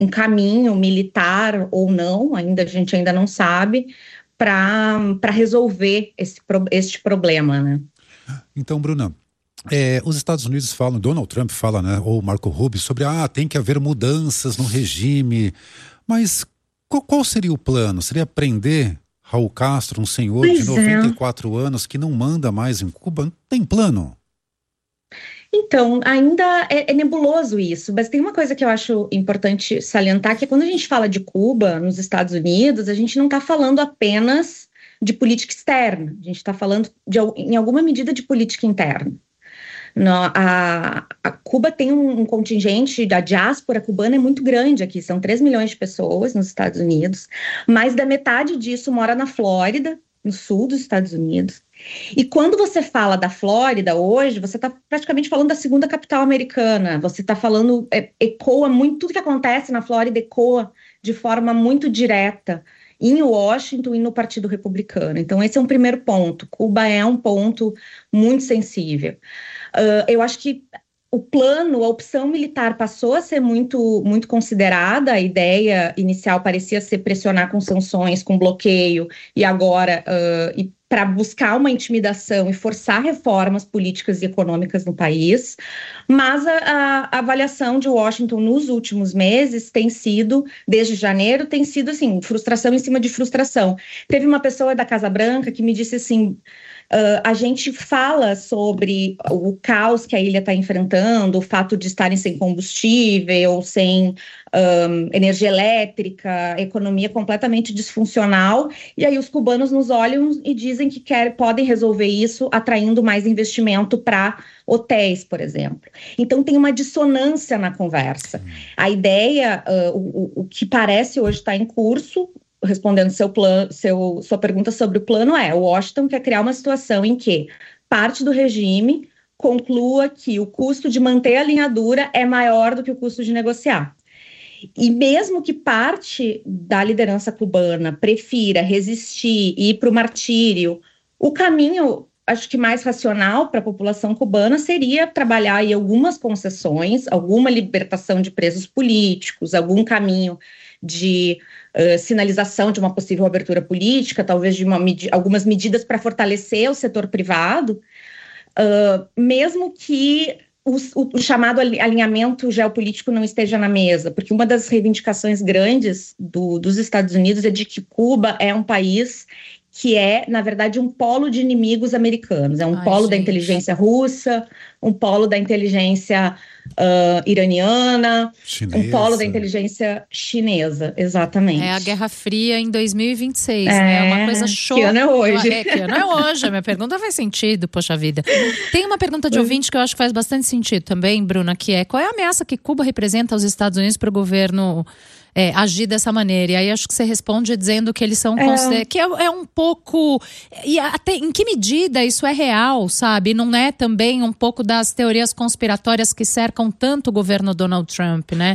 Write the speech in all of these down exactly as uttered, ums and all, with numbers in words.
um caminho militar ou não, ainda a gente ainda não sabe, para resolver esse, este problema, né? Então, Bruna, é, os Estados Unidos falam, Donald Trump fala, né, ou Marco Rubio, sobre, ah, tem que haver mudanças no regime, mas qual, qual seria o plano? Seria prender Raul Castro, um senhor Pois de noventa e é. quatro anos que não manda mais em Cuba? Não tem plano? Então, ainda é, é nebuloso isso, mas tem uma coisa que eu acho importante salientar, que é quando a gente fala de Cuba nos Estados Unidos, a gente não está falando apenas de política externa, a gente está falando, de, em alguma medida, de política interna. No, a, a Cuba tem um, um contingente, da diáspora cubana é muito grande aqui, são três milhões de pessoas nos Estados Unidos, mais da metade disso mora na Flórida, no sul dos Estados Unidos. E quando você fala da Flórida hoje, você está praticamente falando da segunda capital americana, você está falando, é, ecoa muito, tudo que acontece na Flórida ecoa de forma muito direta em Washington e no Partido Republicano. Então esse é um primeiro ponto, Cuba é um ponto muito sensível. Uh, eu acho que o plano, a opção militar passou a ser muito, muito considerada, a ideia inicial parecia ser pressionar com sanções, com bloqueio, e agora, uh, e para buscar uma intimidação e forçar reformas políticas e econômicas no país, mas a, a, a avaliação de Washington nos últimos meses tem sido, desde janeiro, tem sido assim, frustração em cima de frustração. Teve uma pessoa da Casa Branca que me disse assim, Uh, a gente fala sobre o caos que a ilha está enfrentando, o fato de estarem sem combustível, sem um, energia elétrica, economia completamente disfuncional, e aí os cubanos nos olham e dizem que quer, podem resolver isso atraindo mais investimento para hotéis, por exemplo. Então tem uma dissonância na conversa. A ideia, uh, o, o que parece hoje estar em curso, respondendo seu plano, seu, sua pergunta sobre o plano, é: o Washington quer criar uma situação em que parte do regime conclua que o custo de manter a alinhadura é maior do que o custo de negociar. E mesmo que parte da liderança cubana prefira resistir e ir para o martírio, o caminho, acho que mais racional para a população cubana seria trabalhar em algumas concessões, alguma libertação de presos políticos, algum caminho de uh, sinalização de uma possível abertura política, talvez de uma, med- algumas medidas para fortalecer o setor privado, uh, mesmo que o, o, o chamado alinhamento geopolítico não esteja na mesa, porque uma das reivindicações grandes do, dos Estados Unidos é de que Cuba é um país que é, na verdade, um polo de inimigos americanos, é um Ai, polo gente. da inteligência russa, um polo da inteligência uh, iraniana, Chinesa. um polo da inteligência chinesa, exatamente. É a Guerra Fria em dois mil e vinte e seis, É, né? Uma coisa chocante. Que ano é hoje? É, que ano é hoje? A minha pergunta faz sentido, poxa vida. Tem uma pergunta de ouvinte que eu acho que faz bastante sentido também, Bruna, que é: qual é a ameaça que Cuba representa aos Estados Unidos para o governo É, agir dessa maneira? E aí acho que você responde dizendo que eles são É. que é, é um pouco, e até em que medida isso é real, sabe? Não é também um pouco das teorias conspiratórias que cercam tanto o governo Donald Trump, né?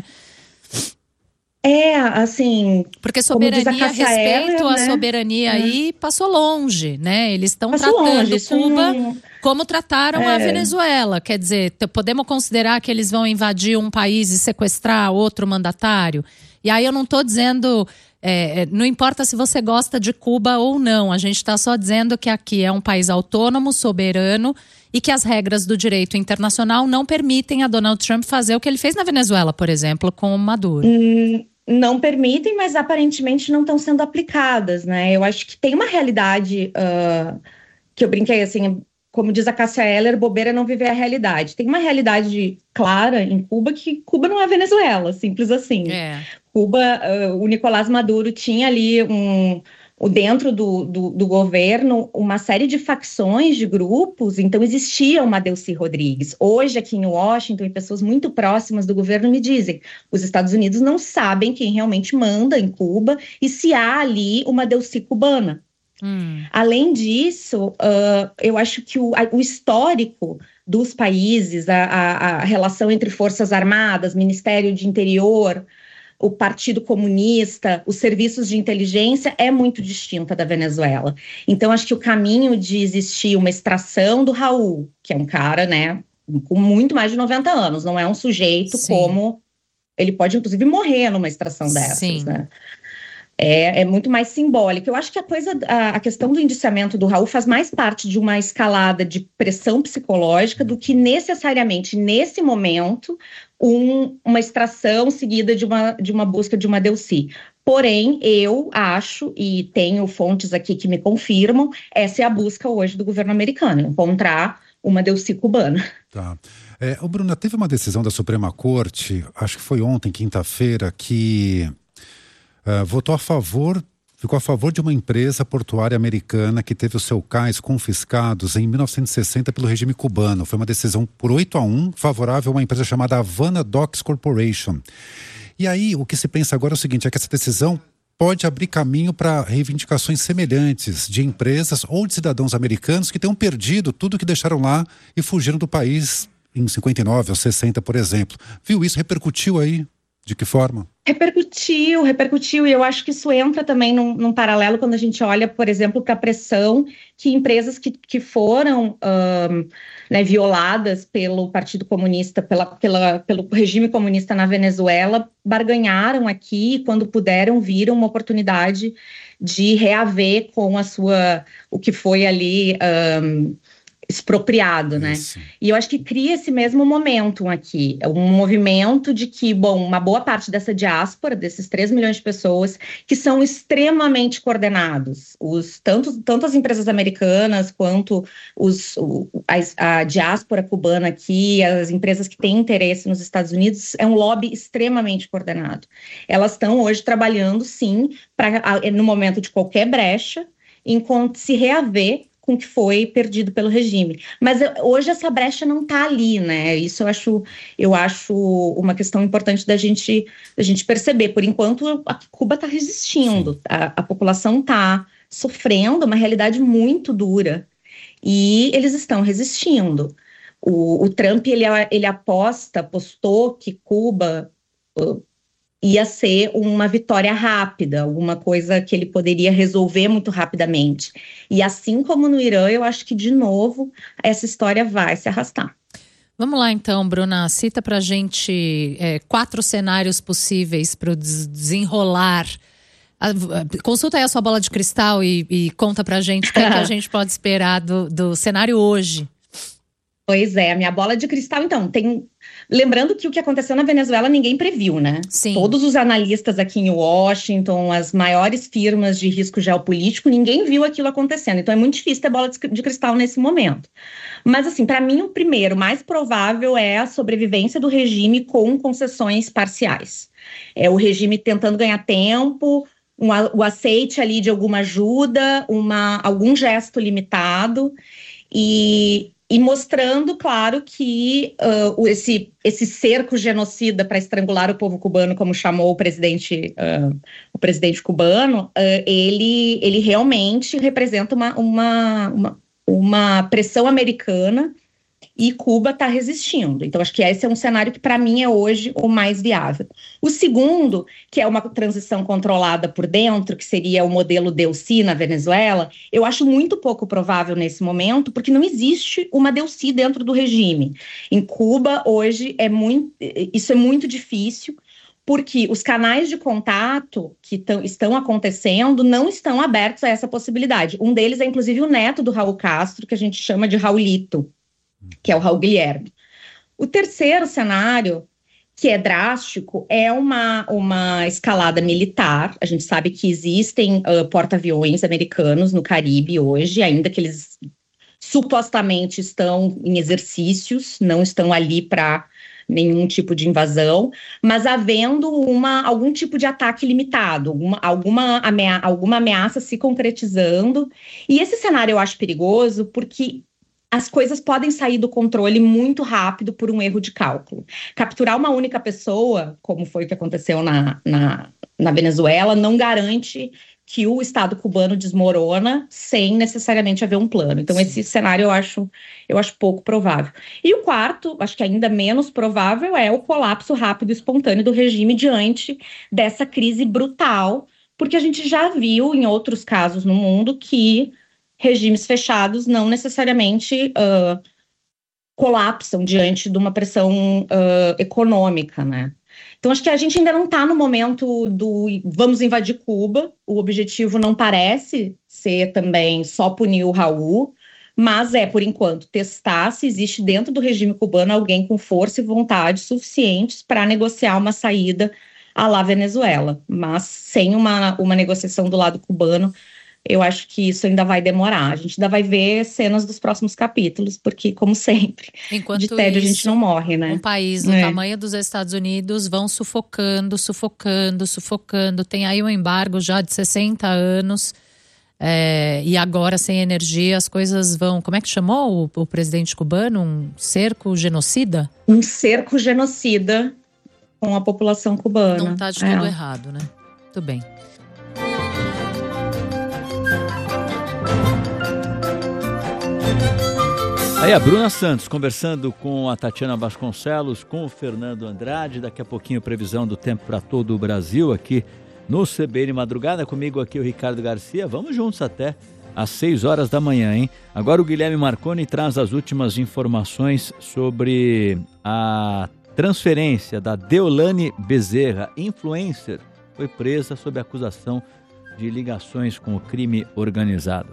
É, assim, porque como diz a soberania, Cássia respeito Eller, à né? soberania aí passou longe, né? Eles estão Passou tratando longe, isso Cuba não- como trataram a É. Venezuela. Quer dizer, t- podemos considerar que eles vão invadir um país e sequestrar outro mandatário? E aí eu não estou dizendo, é, é, não importa se você gosta de Cuba ou não, a gente está só dizendo que aqui é um país autônomo, soberano, e que as regras do direito internacional não permitem a Donald Trump fazer o que ele fez na Venezuela, por exemplo, com o Maduro. Hum, não permitem, mas aparentemente não estão sendo aplicadas, né? Eu acho que tem uma realidade uh, que eu brinquei, assim, como diz a Cássia Eller, bobeira é não viver a realidade. Tem uma realidade clara em Cuba que Cuba não é Venezuela, simples assim. É. Cuba, uh, o Nicolás Maduro tinha ali um, o dentro do, do, do governo uma série de facções, de grupos, então existia uma Delcy Rodrigues. Hoje, aqui em Washington, e pessoas muito próximas do governo me dizem: os Estados Unidos não sabem quem realmente manda em Cuba e se há ali uma Delcy cubana. Hum. Além disso, uh, eu acho que o, a, o histórico dos países, a, a, a relação entre Forças Armadas, Ministério de Interior, o Partido Comunista, os serviços de inteligência é muito distinta da Venezuela. Então, acho que o caminho de existir uma extração do Raul, que é um cara, né, com muito mais de noventa anos, não é um sujeito Sim. como ele pode inclusive morrer numa extração dessas, Sim. né? É, é muito mais simbólico. Eu acho que a coisa, a, a questão do indiciamento do Raul faz mais parte de uma escalada de pressão psicológica do que necessariamente, nesse momento, um, uma extração seguida de uma, de uma busca de uma Delcy. Porém, eu acho, e tenho fontes aqui que me confirmam, essa é a busca hoje do governo americano, encontrar uma Delcy cubana. Tá. É, o Bruna, teve uma decisão da Suprema Corte, acho que foi ontem, quinta-feira, que uh, votou a favor, ficou a favor de uma empresa portuária americana que teve os seus cais confiscados em mil novecentos e sessenta pelo regime cubano. Foi uma decisão por oito a um, favorável a uma empresa chamada Havana Docks Corporation. E aí, o que se pensa agora é o seguinte, é que essa decisão pode abrir caminho para reivindicações semelhantes de empresas ou de cidadãos americanos que tenham perdido tudo que deixaram lá e fugiram do país em cinquenta e nove ou sessenta, por exemplo. Viu isso? Repercutiu aí? De que forma? Repercutiu, repercutiu, e eu acho que isso entra também num, num paralelo quando a gente olha, por exemplo, para a pressão que empresas que, que foram um, né, violadas pelo Partido Comunista, pela, pela, pelo regime comunista na Venezuela, barganharam aqui, quando puderam, viram uma oportunidade de reaver com a sua, o que foi ali um, expropriado, né? Isso. E eu acho que cria esse mesmo momento aqui, um movimento de que, bom, uma boa parte dessa diáspora, desses três milhões de pessoas, que são extremamente coordenados, os, tanto, tanto as empresas americanas quanto os, o, a, a diáspora cubana aqui, as empresas que têm interesse nos Estados Unidos, é um lobby extremamente coordenado. Elas estão hoje trabalhando, sim, pra, no momento de qualquer brecha, enquanto se reaver com o que foi perdido pelo regime. Mas hoje essa brecha não está ali, né? Isso eu acho, eu acho uma questão importante da gente, da gente perceber. Por enquanto, a Cuba está resistindo, a, a população está sofrendo uma realidade muito dura e eles estão resistindo. O, o Trump, ele, ele aposta, apostou que Cuba Uh, ia ser uma vitória rápida, alguma coisa que ele poderia resolver muito rapidamente. E assim como no Irã, eu acho que, de novo, essa história vai se arrastar. Vamos lá então, Bruna, cita pra gente é, quatro cenários possíveis para o desenrolar. A, a, consulta aí a sua bola de cristal e, e conta pra gente o que, é que a gente pode esperar do, do cenário hoje. Pois é, a minha bola de cristal, então, tem... Lembrando que o que aconteceu na Venezuela ninguém previu, né? Sim. Todos os analistas aqui em Washington, as maiores firmas de risco geopolítico, ninguém viu aquilo acontecendo. Então é muito difícil ter bola de cristal nesse momento. Mas, assim, para mim, o primeiro, mais provável é a sobrevivência do regime com concessões parciais. É o regime tentando ganhar tempo, um, o aceite ali de alguma ajuda, uma, algum gesto limitado e... E mostrando, claro, que uh, esse, esse cerco genocida para estrangular o povo cubano, como chamou o presidente, uh, o presidente cubano, uh, ele, ele realmente representa uma, uma, uma, uma pressão americana e Cuba está resistindo. Então, acho que esse é um cenário que, para mim, é hoje o mais viável. O segundo, que é uma transição controlada por dentro, que seria o modelo Delcy na Venezuela, eu acho muito pouco provável nesse momento, porque não existe uma Delcy dentro do regime. Em Cuba, hoje, é muito, isso é muito difícil, porque os canais de contato que tão, estão acontecendo não estão abertos a essa possibilidade. Um deles é, inclusive, o neto do Raul Castro, que a gente chama de Raulito, que é o Raul Guilherme. O terceiro cenário, que é drástico, é uma, uma escalada militar. A gente sabe que existem uh, porta-aviões americanos no Caribe hoje, ainda que eles supostamente estão em exercícios, não estão ali para nenhum tipo de invasão, mas havendo uma, algum tipo de ataque limitado, alguma, alguma, amea- alguma ameaça se concretizando. E esse cenário eu acho perigoso porque as coisas podem sair do controle muito rápido por um erro de cálculo. Capturar uma única pessoa, como foi o que aconteceu na, na, na Venezuela, não garante que o Estado cubano desmorona sem necessariamente haver um plano. Então, esse cenário eu acho, eu acho pouco provável. E o quarto, acho que ainda menos provável, é o colapso rápido e espontâneo do regime diante dessa crise brutal, porque a gente já viu em outros casos no mundo que regimes fechados não necessariamente uh, colapsam diante de uma pressão uh, econômica, né? Então, acho que a gente ainda não está no momento do vamos invadir Cuba. O objetivo não parece ser também só punir o Raul, mas é, por enquanto, testar se existe dentro do regime cubano alguém com força e vontade suficientes para negociar uma saída à la Venezuela. Mas sem uma, uma negociação do lado cubano, eu acho que isso ainda vai demorar. A gente ainda vai ver cenas dos próximos capítulos, porque, como sempre, enquanto de tédio isso, a gente não morre, né? Um país do é. tamanho dos Estados Unidos vão sufocando, sufocando, sufocando. Tem aí um embargo já de sessenta anos. É, e agora, sem energia, as coisas vão... Como é que chamou o, o presidente cubano? Um cerco genocida? Um cerco genocida com a população cubana. Não tá de tudo é. errado, né? Tudo bem. Aí a Bruna Santos conversando com a Tatiana Vasconcelos, com o Fernando Andrade. Daqui a pouquinho previsão do tempo para todo o Brasil aqui no C B N Madrugada. Comigo aqui o Ricardo Garcia. Vamos juntos até às seis horas da manhã, hein? Agora o Guilherme Marconi traz as últimas informações sobre a transferência da Deolane Bezerra, influencer, foi presa sob acusação de ligações com o crime organizado.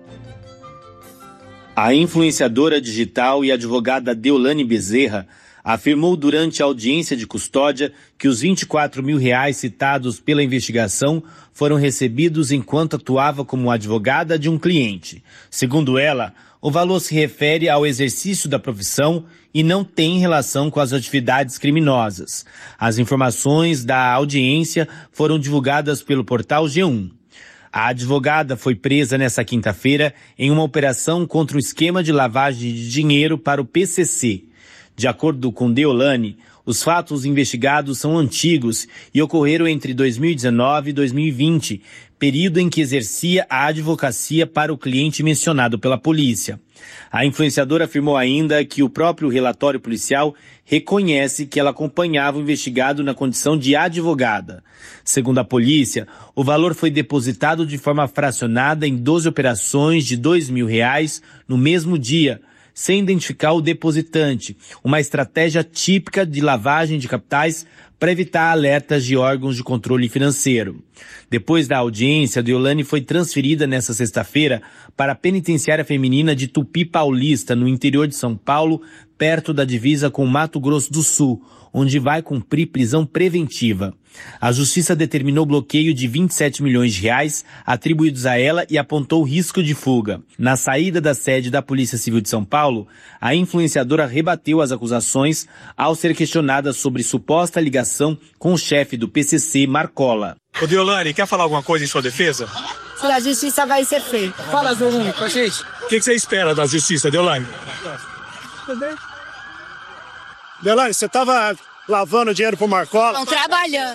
A influenciadora digital e advogada Deolane Bezerra afirmou durante a audiência de custódia que os vinte e quatro mil reais citados pela investigação foram recebidos enquanto atuava como advogada de um cliente. Segundo ela, o valor se refere ao exercício da profissão e não tem relação com as atividades criminosas. As informações da audiência foram divulgadas pelo portal G um. A advogada foi presa nesta quinta-feira em uma operação contra um esquema de lavagem de dinheiro para o P C C. De acordo com Deolane, os fatos investigados são antigos e ocorreram entre dois mil e dezenove e dois mil e vinte, período em que exercia a advocacia para o cliente mencionado pela polícia. A influenciadora afirmou ainda que o próprio relatório policial reconhece que ela acompanhava o investigado na condição de advogada. Segundo a polícia, o valor foi depositado de forma fracionada em doze operações de dois mil reais no mesmo dia, sem identificar o depositante, uma estratégia típica de lavagem de capitais para evitar alertas de órgãos de controle financeiro. Depois da audiência, Deolane foi transferida nesta sexta-feira para a penitenciária feminina de Tupi Paulista, no interior de São Paulo, perto da divisa com Mato Grosso do Sul, onde vai cumprir prisão preventiva. A justiça determinou bloqueio de vinte e sete milhões de reais atribuídos a ela e apontou risco de fuga. Na saída da sede da Polícia Civil de São Paulo, a influenciadora rebateu as acusações ao ser questionada sobre suposta ligação com o chefe do P C C, Marcola. Ô Deolane, quer falar alguma coisa em sua defesa? A justiça vai ser feita. Fala, Deolane, com a gente. O que, que você espera da justiça, Deolane? Tudo bem? Deolane, você estava lavando dinheiro pro Marcola? Estão trabalhando.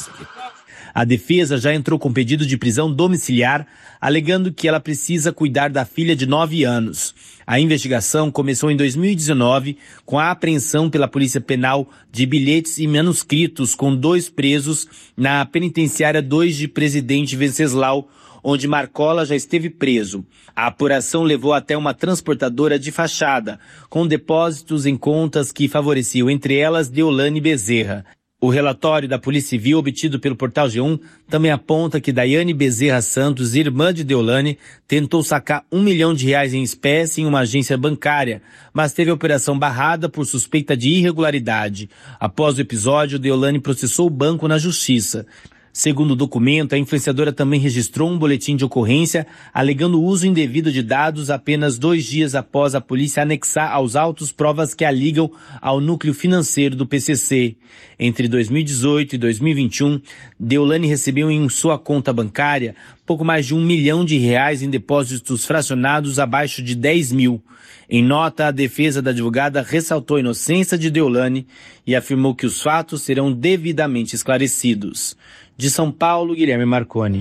A defesa já entrou com pedido de prisão domiciliar, alegando que ela precisa cuidar da filha de nove anos. A investigação começou em dois mil e dezenove com a apreensão pela Polícia Penal de bilhetes e manuscritos com dois presos na penitenciária dois de Presidente Venceslau, onde Marcola já esteve preso. A apuração levou até uma transportadora de fachada, com depósitos em contas que favoreciam, entre elas, Deolane Bezerra. O relatório da Polícia Civil, obtido pelo portal G um, também aponta que Daiane Bezerra Santos, irmã de Deolane, tentou sacar um milhão de reais em espécie em uma agência bancária, mas teve a operação barrada por suspeita de irregularidade. Após o episódio, Deolane processou o banco na justiça. Segundo o documento, a influenciadora também registrou um boletim de ocorrência alegando o uso indevido de dados apenas dois dias após a polícia anexar aos autos provas que a ligam ao núcleo financeiro do P C C. Entre dois mil e dezoito e dois mil e vinte e um, Deolane recebeu em sua conta bancária pouco mais de um milhão de reais em depósitos fracionados abaixo de dez mil. Em nota, a defesa da advogada ressaltou a inocência de Deolane e afirmou que os fatos serão devidamente esclarecidos. De São Paulo, Guilherme Marconi.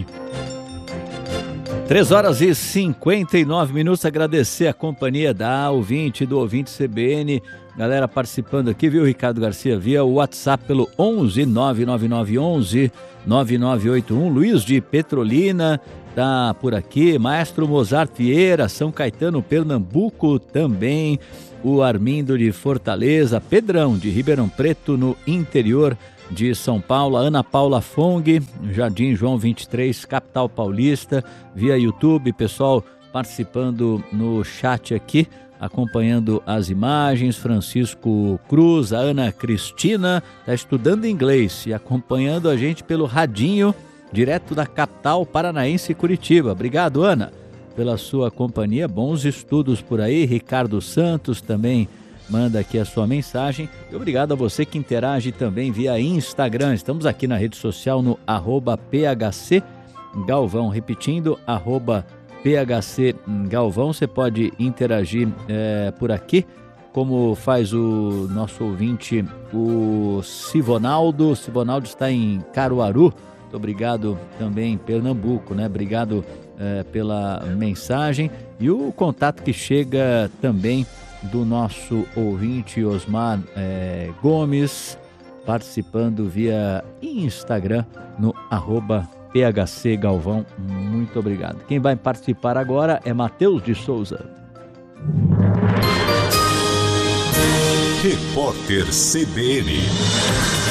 três horas e cinquenta e nove minutos. Agradecer a companhia da ouvinte, do ouvinte C B N. Galera participando aqui, viu, Ricardo Garcia? Via o WhatsApp pelo onze nove nove nove onze nove nove oito um. Luiz de Petrolina tá por aqui. Maestro Mozart Vieira, São Caetano, Pernambuco também. O Armindo de Fortaleza. Pedrão de Ribeirão Preto, no interior de São Paulo, a Ana Paula Fong, Jardim João vinte e três, capital paulista, via YouTube, pessoal participando no chat aqui, acompanhando as imagens. Francisco Cruz, a Ana Cristina está estudando inglês e acompanhando a gente pelo radinho, direto da capital paranaense, Curitiba. Obrigado, Ana, pela sua companhia, bons estudos por aí. Ricardo Santos também manda aqui a sua mensagem. E obrigado a você que interage também via Instagram. Estamos aqui na rede social no arroba P H C Galvão. Repetindo, arroba P H C Galvão. Você pode interagir é, por aqui, como faz o nosso ouvinte, o Sivonaldo. Sivonaldo está em Caruaru. Muito obrigado também em Pernambuco, né? Obrigado é, pela mensagem. E o contato que chega também do nosso ouvinte Osmar é, Gomes, participando via Instagram no arroba P H C Galvão. Muito obrigado. Quem vai participar agora é Matheus de Souza. Repórter C B N.